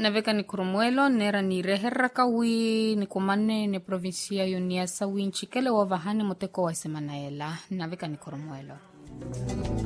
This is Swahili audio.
Naveka ni Kurumuelo, nera ni reheraka wi ni kumane ni provinsia yuniasa winchikele wa vahani muteko wa semanaela. Naveka ni Kurumuelo.